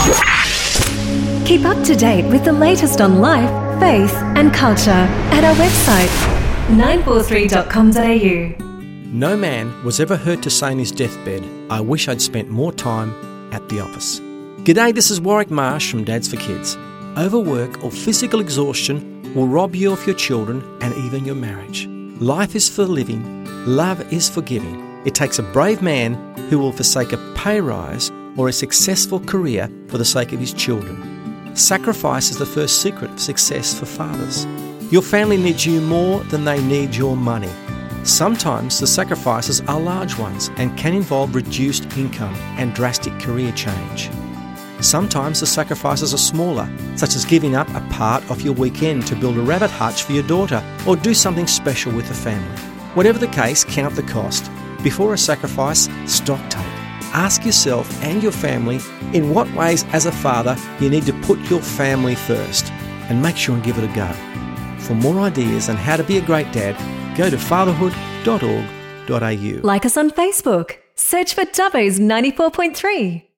Keep up to date with the latest on life, faith and culture at our website 943.com.au. No man was ever heard to say on his deathbed, "I wish I'd spent more time at the office." G'day, this is Warwick Marsh from Dads for Kids. Overwork or physical exhaustion will rob you of your children and even your marriage. Life is for living, love is for giving. It takes a brave man who will forsake a pay rise or a successful career for the sake of his children. Sacrifice is the first secret of success for fathers. Your family needs you more than they need your money. Sometimes the sacrifices are large ones and can involve reduced income and drastic career change. Sometimes the sacrifices are smaller, such as giving up a part of your weekend to build a rabbit hutch for your daughter or do something special with the family. Whatever the case, count the cost. Before a sacrifice, stock take. Ask yourself and your family in what ways as a father you need to put your family first, and make sure and give it a go. For more ideas on how to be a great dad, go to fatherhood.org.au. Like us on Facebook. Search for Dubbo's 94.3.